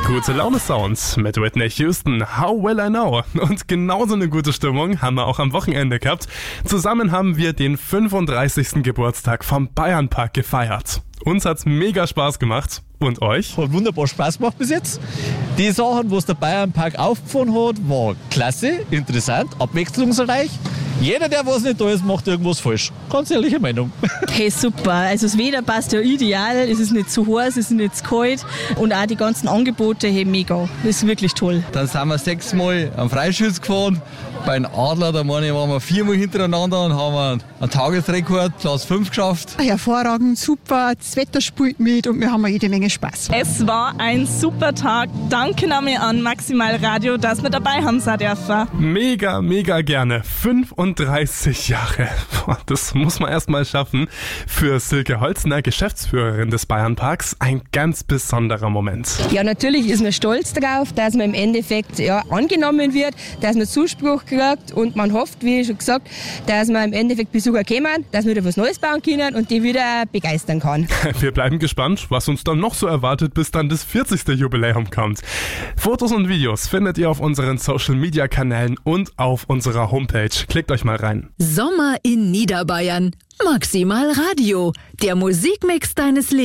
Gute Laune Sounds mit Whitney Houston, How Will I Know? Und genauso eine gute Stimmung haben wir auch am Wochenende gehabt. Zusammen haben wir den 35. Geburtstag vom Bayernpark gefeiert. Uns hat's mega Spaß gemacht. Und euch? Hat wunderbar Spaß gemacht bis jetzt. Die Sachen, was der Bayernpark aufgefahren hat, war klasse, interessant, abwechslungsreich. Jeder, der was nicht da ist, macht irgendwas falsch. Ganz ehrliche Meinung. Hey, super. Also das Wetter passt ja ideal. Es ist nicht zu heiß, es ist nicht zu kalt. Und auch die ganzen Angebote, hey, mega. Das ist wirklich toll. Dann sind wir 6-mal am Freischütz gefahren. Bei den Adler, da waren wir 4-mal hintereinander und haben einen Tagesrekord, Platz 5 geschafft. Hervorragend, super, das Wetter spielt mit und wir haben jede Menge Spaß. Es war ein super Tag. Danke nochmal an Maximal Radio, dass wir dabei haben sein dürfen. Mega, mega gerne. 35 Jahre. Das muss man erst mal schaffen. Für Silke Holzner, Geschäftsführerin des Bayernparks, ein ganz besonderer Moment. Ja, natürlich ist man stolz darauf, dass man im Endeffekt angenommen wird, dass man Zuspruch kriegt und man hofft, wie schon gesagt, dass man im Endeffekt Besucher kommen, dass wir wieder was Neues bauen können und die wieder begeistern kann. Wir bleiben gespannt, was uns dann noch so erwartet, bis dann das 40. Jubiläum kommt. Fotos und Videos findet ihr auf unseren Social-Media-Kanälen und auf unserer Homepage. Klickt euch mal rein. Sommer in Niederbayern. Maximal Radio, der Musikmix deines Lebens.